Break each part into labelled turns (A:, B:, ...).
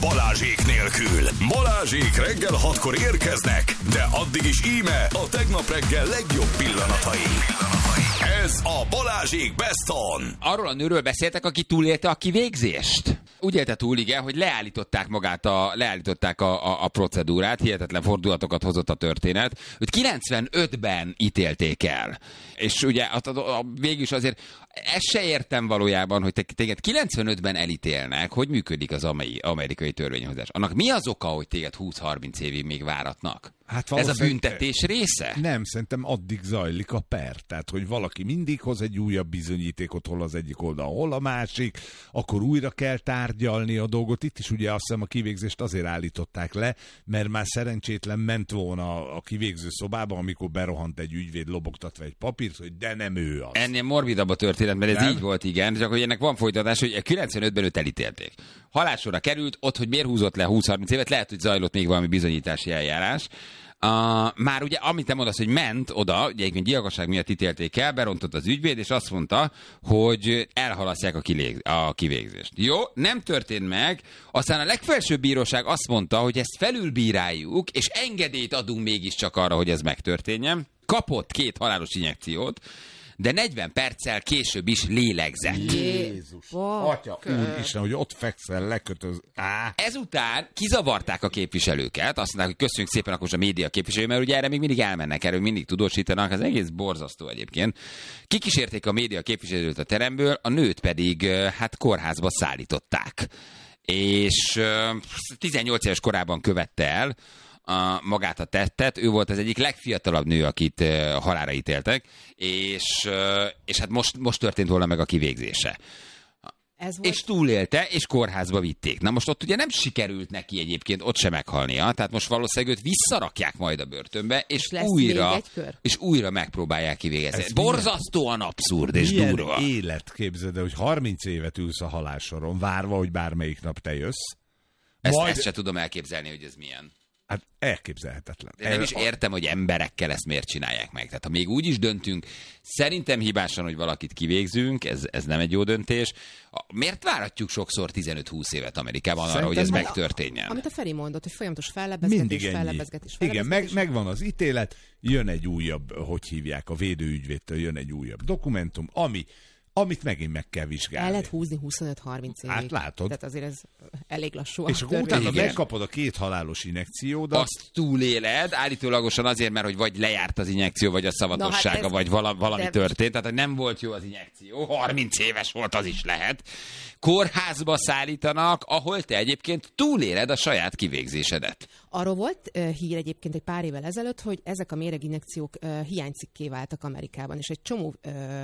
A: Balázsék nélkül. Balázsék reggel 6-kor érkeznek, de addig is íme a tegnap reggel legjobb pillanatai. Ez a Balázsék Best On.
B: Arról a nőről beszéltek, aki túlélte a kivégzést? Úgy élte túl, igen, hogy leállították a procedúrát, hihetetlen fordulatokat hozott a történet. Őt 95-ben ítélték el. És ugye végül is azért ezt se értem valójában, hogy téged 95-ben elítélnek, hogy működik az amerikai törvényhozás. Annak mi az oka, hogy téged 20-30 évig még váratnak?
C: Hát
B: ez a büntetés része?
C: Nem, szerintem addig zajlik a per. Tehát, hogy valaki mindig hoz egy újabb bizonyítékot, hol az egyik oldal, hol a másik, akkor újra kell tárgyalni a dolgot. Itt is ugye azt hiszem a kivégzést azért állították le, mert már szerencsétlen ment volna a kivégző szobába, amikor berohant egy ügyvéd lobogtatva egy papírt, hogy de nem ő az.
B: Ennél morbidabb a történet, mert ez így volt, igen, csak hogy ennek van folytatás, hogy 95-ben őt elítélték. Halálsorra került, ott, hogy miért húzott le 20-30 évet, lehet, hogy zajlott még valami bizonyítási eljárás. Már ugye, amit te mondasz, hogy ment oda, ugye egyébként gyilkosság miatt ítélték el, berontott az ügyvéd, és azt mondta, hogy elhalasztják a kivégzést. Jó, nem történt meg, aztán a legfelsőbb bíróság azt mondta, hogy ezt felülbíráljuk, és engedélyt adunk mégiscsak arra, hogy ez megtörténjen. Kapott 2 halálos injekciót, de 40 perccel később is lélegzett.
C: Jézus! Atya, úristen, hogy ott fekszel, lekötöz.
B: Ezután kizavarták a képviselőket, azt mondták, hogy köszönjük szépen akkor a média képviselői, mert ugye erre még mindig elmennek, erről mindig tudósítanak, ez egész borzasztó egyébként. Kikísérték a média képviselőt a teremből, a nőt pedig kórházba szállították. És 18 éves korában követte el magát a tettet. Ő volt az egyik legfiatalabb nő, akit halálra ítéltek, és hát most történt volna meg a kivégzése. És túlélte, és kórházba vitték. Na most ott ugye nem sikerült neki egyébként ott sem meghalnia, tehát most valószínűleg őt visszarakják majd a börtönbe, és újra megpróbálják kivégezni. Borzasztóan abszurd és durva.
C: Milyen élet, képzeld el, hogy 30 évet ülsz a halálsoron, várva, hogy bármelyik nap te jössz.
B: Ezt se tudom elképzelni, hogy ez milyen.
C: Hát elképzelhetetlen.
B: De nem is értem, hogy emberekkel ezt miért csinálják meg. Tehát ha még úgy is döntünk, szerintem hibásan, hogy valakit kivégzünk, ez nem egy jó döntés. Miért váratjuk sokszor 15-20 évet Amerikában arra, hogy ez megtörténjen?
D: Amit a Feri mondott, hogy folyamatos fellebezgetés.
C: Igen, megvan az ítélet, jön egy újabb, hogy hívják, a védőügyvédtől jön egy újabb dokumentum, amit megint meg kell vizsgálni.
D: El lehet húzni 25-30 évig.
C: Hát látod.
D: Tehát azért ez elég lassú.
C: És akkor utána megkapod a 2 halálos injekciódat.
B: Azt túléled, állítólagosan azért, mert hogy vagy lejárt az injekció, vagy a szavatossága, vagy valami történt. Tehát nem volt jó az injekció. 30 éves volt, az is lehet. Kórházba szállítanak, ahol te egyébként túléled a saját kivégzésedet.
D: Arról volt hír egyébként egy pár évvel ezelőtt, hogy ezek a méreginjekciók hiánycikké váltak Amerikában, és egy csomó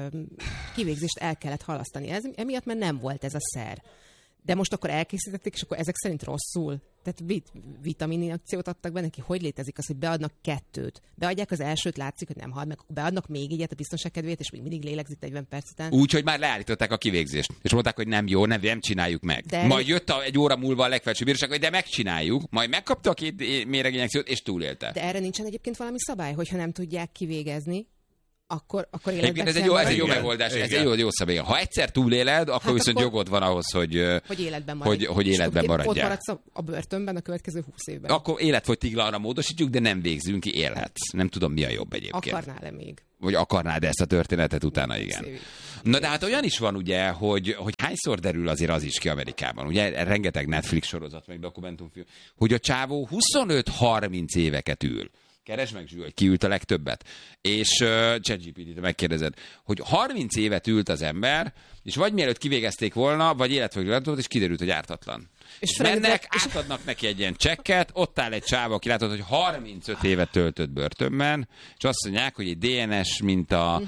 D: kivégzést el kellett halasztani. Emiatt, mert nem volt ez a szer. De most akkor elkészítették, és akkor ezek szerint rosszul. Tehát vitamininjekciót adtak be neki. Hogy létezik az, hogy beadnak 2? Beadják az elsőt, látszik, hogy nem hal meg, akkor beadnak még egyet a biztonság kedvéért, és még mindig lélegzik 40 perc után.
B: Úgy, hogy már leállították a kivégzést. És mondták, hogy nem jó, nem csináljuk meg. Majd jött egy óra múlva a legfelsőbb bíróság, hogy de megcsináljuk. Majd megkapta a 2 méreginjekciót, és túlélte.
D: De erre nincsen egyébként valami szabály, hogyha nem tudják kivégezni, akkor életben
B: ez egy jó megoldás, ez egy jó szabály. Ha egyszer túléled, akkor viszont jogod van ahhoz, hogy életben maradjál.
D: Ott maradsz a börtönben a következő 20 évben.
B: Akkor életfogytiglanra módosítjuk, de nem végzünk ki, élhetsz. Nem tudom, mi a jobb egyébként.
D: Akarnál-e még?
B: Vagy akarnád ezt a történetet utána, igen. Na de hát olyan is van ugye, hogy hányszor derül azért az is ki Amerikában. Ugye rengeteg Netflix sorozat, meg dokumentumfilm, hogy a csávó 25-30 éveket ül. Keresd meg, Zsül, hogy ki ült a legtöbbet. És ChatGPT-t megkérdezed, hogy 30 évet ült az ember, és vagy mielőtt kivégezték volna, vagy életfogytiglant, és kiderült, hogy ártatlan. És mennek, átadnak neki egy ilyen csekket, ott áll egy csáva, aki látod, hogy 35 évet töltött börtönben, és azt mondják, hogy egy DNS minta,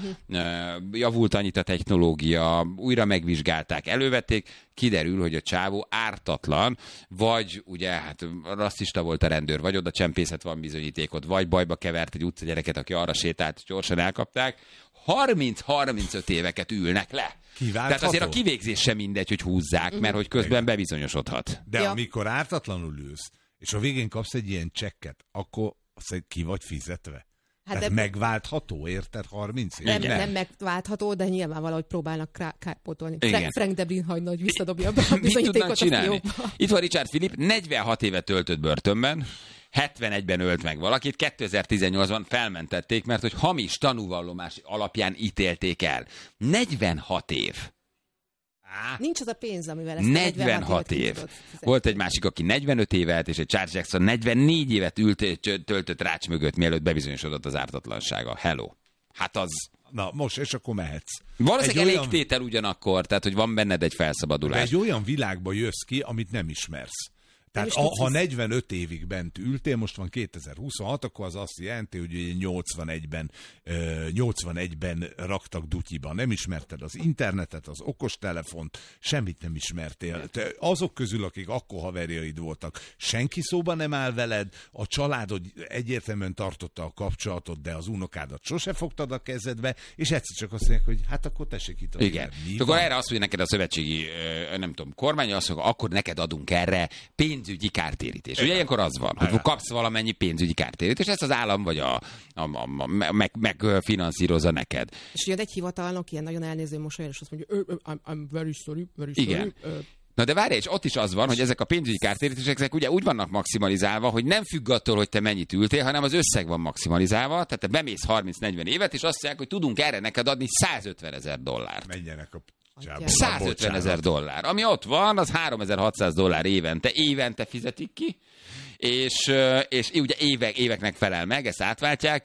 B: javult annyit a technológia, újra megvizsgálták, elővették, kiderül, hogy a csávó ártatlan, vagy ugye, hát rasszista volt a rendőr, vagy oda csempészet van bizonyítékot, vagy bajba kevert egy utcagyereket, aki arra sétált, és gyorsan elkapták. 30-35 éveket ülnek le. Tehát azért a kivégzés sem mindegy, hogy húzzák, mert hogy közben bebizonyosodhat.
C: De amikor ártatlanul ülsz, és a végén kapsz egy ilyen csekket, akkor azt ki vagy fizetve.
D: Hát
C: de megváltható, érted? 30 év?
D: Nem megváltható, de nyilván valahogy próbálnak kárpótolni. Frank Debrin hagyna, hogy visszadobja a
B: Mit
D: bizonyítékot
B: tudnak csinálni?
D: a
B: Itt van Richard Philipp, 46 évet töltött börtönben, 71-ben ölt meg valakit, 2018-ban felmentették, mert hogy hamis tanúvallomás alapján ítélték el. 46 év.
D: Nincs az a pénz, amivel ezt
B: 46 év. Volt egy másik, aki 45 évet, és egy Charles Jackson 44 évet töltött rács mögött, mielőtt bebizonyosodott az ártatlansága. Hello. Hát az...
C: Na, most, és akkor mehetsz.
B: Valószínűleg elég tétel ugyanakkor, tehát hogy van benned egy felszabadulás.
C: Egy olyan világba jössz ki, amit nem ismersz. Tehát ha 45 évig bent ültél, most van 2026, akkor az azt jelenti, hogy 81-ben raktak dutyiba. Nem ismerted az internetet, az okostelefont, semmit nem ismertél. Te azok közül, akik akkor haverjaid voltak, senki szóba nem áll veled, a családod egyértelműen tartotta a kapcsolatot, de az unokádat sose fogtad a kezedbe, és egyszer csak azt mondják, hogy hát akkor tessék itt.
B: Igen. Akkor erre azt mondja neked a szövetségi, nem tudom, kormány, azt mondja, akkor neked adunk erre pénzügyi kártérítés. Ugye ilyenkor az van, hogy kapsz valamennyi pénzügyi kártérítést, és ezt az állam vagy megfinanszírozza neked.
D: És jön egy hivatalnok, ilyen nagyon elnéző mosolyra, és azt mondja, I'm very sorry.
B: Igen. Na de várj, és ott is az van, hogy ezek a pénzügyi kártérítések ezek ugye úgy vannak maximalizálva, hogy nem függ attól, hogy te mennyit ültél, hanem az összeg van maximalizálva, tehát te bemész 30-40 évet, és azt mondják, hogy tudunk erre neked adni $150,000.
C: Menjenek a
B: $150,000. Ami ott van, az $3,600 évente fizetik ki, és ugye éveknek felel meg, ezt átváltják.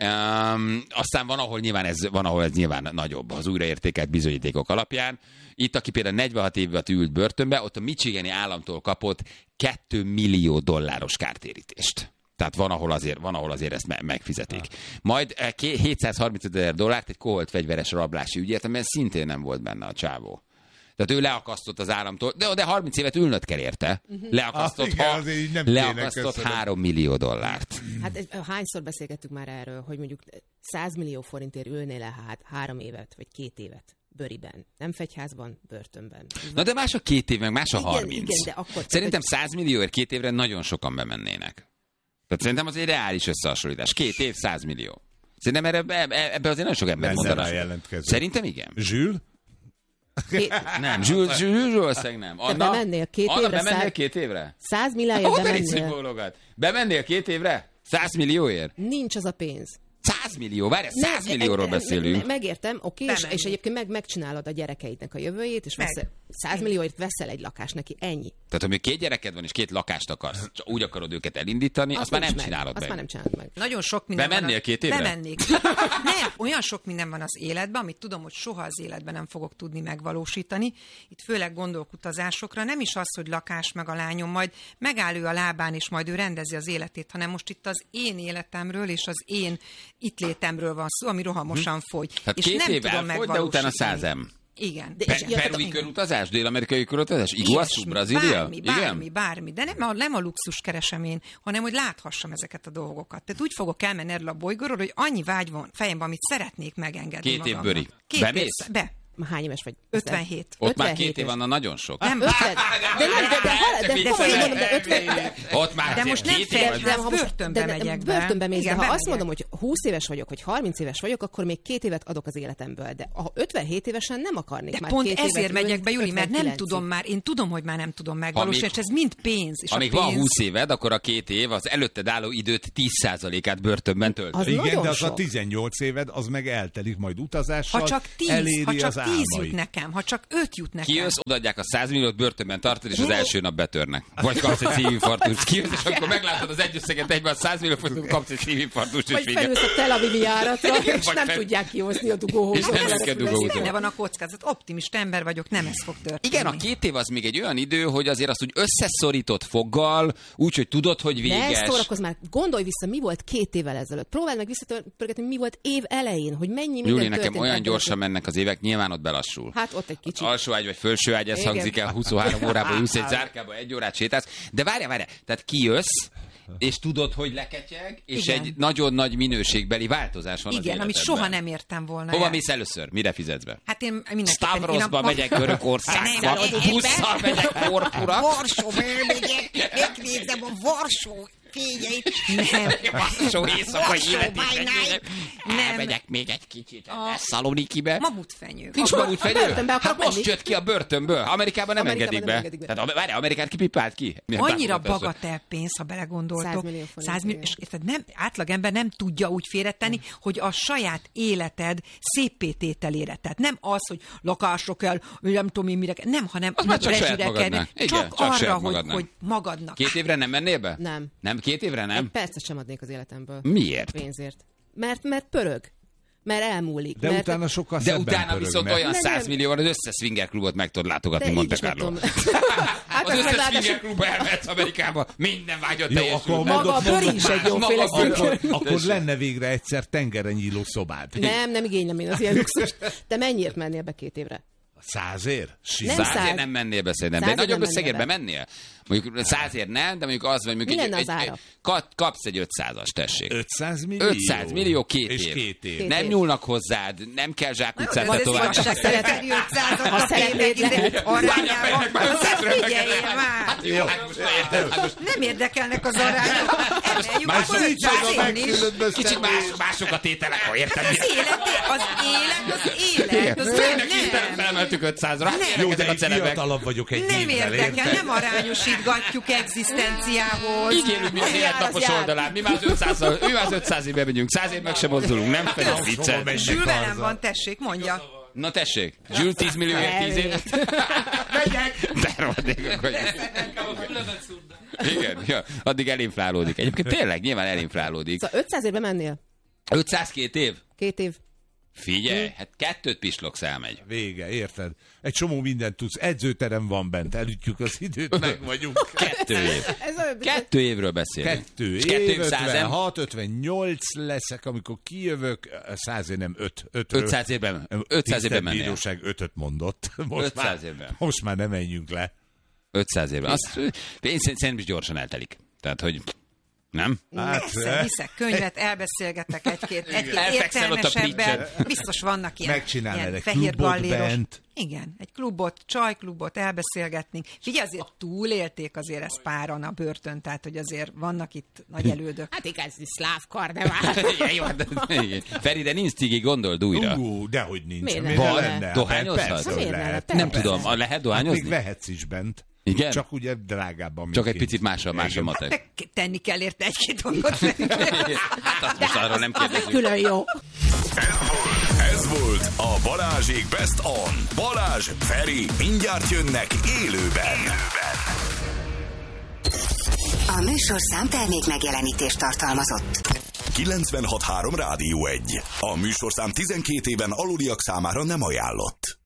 B: Aztán van, ahol ez nyilván nagyobb az újraértékelt bizonyítékok alapján. Itt, aki például 46 évet ült börtönbe, ott a Michigani államtól kapott $2 millió kártérítést. Tehát van, ahol azért ezt megfizetik. Majd $735,000 egy koholt fegyveres rablási ügyért, amiben szintén nem volt benne a csávó. Tehát ő leakasztott az államtól, de 30 évet ülnöd kell érte. Leakasztott $3 millió.
D: Hát hányszor beszélgettünk már erről, hogy mondjuk 100 millió forintért ülnél le 3 évet, vagy 2 évet bőriben. Nem fegyházban, börtönben.
B: Na de más a 2 év, meg más a 30.
D: Igen, de akkor...
B: Szerintem 100 millióért 2 évre nagyon sokan bemennének. Tehát szerintem az egy reális összehasonlítás. 2 év, 100 millió. Szerintem ebbe azért nagyon sok ember mondaná. Szerintem igen.
C: Zsül?
B: Nem, Zsül nem.
D: Anna, bemennél 2 évre?
B: Bemennél 2 évre?
D: 100 millióért bemennél.
B: Bemennél 2 évre? 100 millióért?
D: Nincs az a pénz.
B: 100 millió, várj, 100 millióról beszélünk.
D: Megértem, oké, és egyébként megcsinálod a gyerekeidnek a jövőjét, és 100 millióért veszel egy lakást neki, ennyi.
B: Tehát, ha még 2 gyereked van, és 2 lakást akarsz, csak úgy akarod őket elindítani, azt már nem csinálod meg.
D: Azt már nem csinálod meg.
E: Nagyon sok minden
B: Bemennél 2 évre?
E: Bemennék. Nem, olyan sok minden van az életben, amit tudom, hogy soha az életben nem fogok tudni megvalósítani. Itt főleg gondolok utazásokra, nem is az, hogy lakás meg a lányom, majd megáll ő a lábán, és majd ő rendezi az életét, hanem most itt az én életemről, és az én itt létemről van szó, ami rohamosan fogy.
B: Hát
E: és
B: 2
E: nem
B: év
E: tudom
B: elfogy, de utána 100M.
E: Igen.
B: Perui körutazás, dél-amerikai körutazás, Iguazu, Brazília?
E: Bármi. De nem a luxus keresem én, hanem hogy láthassam ezeket a dolgokat. Tehát úgy fogok elmenni erről a bolygóról, hogy annyi vágy van fejemben, amit szeretnék megengedni
B: 2 év bőri.
E: 2
B: Bemész?
E: Be.
D: Hány éves vagy?
E: 57.
B: Ott már 2 év van, nagyon sok.
E: Nem,
D: 50. De 50.
B: Ott már
E: de most nem börtönbe megyek be.
D: Börtönbe mész, de ha azt mondom, hogy 20 éves vagyok, hogy 30 éves vagyok, akkor még 2 évet adok az életemből. De ha 57 évesen nem akarnék már 2 évet.
E: De pont ezért megyek be, Juli, mert nem tudom már, én tudom, hogy már nem tudom megvalósítani, és ez mind pénz.
B: Amíg van 20 éved, akkor a 2 év az előtted álló időt 10%-át börtönben töltöd.
C: Igen, de az a 18 éved, az meg eltelik majd utazással.
E: Ha csak 10 jut nekem, ha csak 5 jut nekem.
B: Kijössz, odaadják a 100 milliót, börtönben tartod, és az első nap betörnek. Vagy kapsz egy szívinfarktust. Kijössz, és akkor meglátod az egy összeget egyben, a 100 milliót, folyton kapsz egy szívinfarktust.
D: Vagy felülsz a Tel Avivi járatra, és nem tudják kihozni a dugóhúzót.
E: Benne van a kockázat. Optimista ember vagyok, nem ez fog történni.
B: Igen, a 2 év az még egy olyan idő, hogy azért azt úgy összeszorított foggal, úgyhogy tudod, hogy véges.
D: Ne szórakozz már, gondolj vissza, mi volt 2 évvel ezelőtt. Próbáld meg visszatörgetni, mi volt év elején, hogy mennyi minden
B: Júli, nekem olyan gyorsan mennek az évek, nyilván ott belassul.
D: Hát ott egy kicsit.
B: Alsó ágy vagy felső ágy, ez hangzik el, 23 órában ülsz egy zárkába, 1 órát sétálsz. De várjál, tehát kijössz, és tudod, hogy leketyeg, és igen, egy nagyon nagy minőségbeli változás van az életedben.
E: Amit soha nem értem volna.
B: Hova mész először? Mire fizetsz be?
E: Hát én mindenképpen...
B: Stavrosba megyek Görögországba, busszal megyek Korfura.
E: Varsóba megyek, megnézem a Varsó figyelj! Nem.
B: Vassó éjszakai életében.
E: Nem.
B: Elmegyek még egy kicsit Szalonikibe.
E: Mamutfenyő.
B: Nincs mamutfenyő?
D: börtönbe akarok
B: Hát most
D: menni.
B: jött ki a börtönből. Amerikában nem engedik be. Tehát várj, Amerikát kipipált ki?
E: Annyira bagatel pénz, ha belegondoltok.
D: 100 millió forint,
E: 100 millió,
D: igen.
E: és érted, nem, átlagember nem tudja úgy félretenni, hogy a saját életed széppétételére. Tehát nem az, hogy lakásra kell, nem tudom én mire kell, nem, hanem
B: Az már csak saját
E: rezsire
B: magadnak. Igen,
E: csak
B: csak
E: arra,
B: saját
E: hogy,
B: magadnak.
E: hogy magadnak.
B: 2 évre nem mennél be?
D: Nem.
B: Nem? 2 évre nem?
D: Egy percet sem adnék az életemből.
B: Miért?
D: Pénzért. Mert pörög. Mert elmúlik.
C: De
D: mert
C: utána sokkal
B: De
C: szebben
B: utána
C: pörögne.
B: viszont olyan
D: Nem,
B: 100
D: nem.
B: millió van, az összes swinger klubot meg tudod látogatni
D: de így
B: Monte
D: is meg
B: Carlo.
D: tudom. Hát
B: Az
D: az
B: összes
D: ráadásul
B: swinger klubba elmehetsz Amerikába, minden vágyat
C: Jó,
B: teljesül.
C: akkor
D: maga a bőr is egy jóféle
C: Akkor,
D: swinger.
C: akkor lenne végre egyszer tengeren nyíló szobád.
D: Nem igénylem én az ilyen luxus. Te mennyiért mennél be 2 évre?
C: 100-ért?
D: Nem
B: 100-ért nem mennél be szerintem. De
D: 100-ért
B: nagyobb
D: nem
B: összegért
D: mennél be.
B: bemennél? Mondjuk 100-ért nem, de mondjuk az, vagy mondjuk
D: Mi lenne az ára?
B: kapsz egy 500-as, tessék.
C: 500 millió?
B: 500 millió, 2
C: És
B: év.
C: 2 év.
B: Nem
D: év.
B: nyúlnak hozzád, nem kell zsákutcát
E: Az
B: tovább.
E: igazság szerint 500-at
D: Ha
E: a
D: szeretnéd, lehet.
E: arányában. Figyeljél már!
B: Hát jó, hát most érted, hát most
E: Nem érdekelnek az arányok. Emeljük
C: Már
E: akkor
C: szűjtsék a
E: 500 is.
B: kicsit mások a tételek, ha érted.
E: Az élet, az
B: Főnek hirtelen
E: nem.
B: felemeltük 500-ra.
C: Jó,
B: Ezek
C: de
B: a
C: én
B: celebek.
C: fiatalabb vagyok egy
E: Nem
C: évvel,
E: érdekel,
C: érted?
E: nem arányosítgatjuk egzisztenciához.
B: Így élünk mi az életnapos
D: jár.
B: oldalán. Mi már az 500-ig bemegyünk. 100-ért meg sem mozdulunk. Nem fedez viccel.
E: Zsül velem van, tessék, mondja.
B: Na tessék, Zsül 10 millióért 10 évet. Megyek! De rohadékok, hogy... Igen, ja, addig elinflálódik. Egyébként tényleg nyilván elinflálódik.
D: Szóval 500 évbe mennél?
B: 502 év?
D: 2 év.
B: Figyelj, hát 2 pislogsz elmegy.
C: Vége, érted? Egy csomó mindent tudsz. Edzőterem van bent, elütjük az időt, meg vagyunk.
B: 2 év.
D: Ez olyan,
B: 2 évről beszélünk.
C: 2
B: És
C: év,
B: 200
C: 56, 58 leszek, amikor kijövök, 100 év nem 5.
B: 500 évben 500 évben mennél.
C: bíróság 5-öt mondott. Most
B: 500
C: már,
B: évben.
C: Most már nem menjünk le.
B: 500 évben. Azt, én szerintem is gyorsan eltelik. Tehát, hogy nem?
C: Hát,
E: Viszek könyvet, elbeszélgetek egy-két
B: Elfekszel ott a
E: értelmesebben. Biztos vannak ilyen,
C: Megcsinálnál
E: ilyen
C: egy
E: fehér
C: klubot
E: galléros.
C: bent.
E: Igen, egy klubot, csajklubot, elbeszélgetnénk. Figyelj, azért túlélték azért ezt páran a börtön, tehát hogy azért vannak itt nagy elődök.
D: hát igazi szláv karnevál.
B: Igen, jó, de, igen. Feri, de nincs cigi, gondold újra.
C: Dehogy nincs.
D: Miért
C: Miért
D: nem?
C: ne
D: Van?
C: lenne?
B: Dohányozhatsz?
C: Persze, hogy
D: Miért ne
C: lehet.
D: lenne?
B: Nem tudom, lehet
C: Hát
B: dohányozni?
C: még vehetsz is bent.
B: Igen?
C: Csak ugye drágábban.
B: Csak egy
C: mint
B: picit más a
C: Igen.
B: matek.
E: Meg tenni kell érte egy-két dolgot.
B: Hát azt most arról nem
D: Az egy
B: kérdezünk.
D: külön jó.
A: Ez volt a Balázsék Best On. Balázs, Feri, mindjárt jönnek élőben.
F: A műsorszám termék megjelenítést tartalmazott.
A: 96.3 Rádió 1. A műsorszám 12 éven aluliak számára nem ajánlott.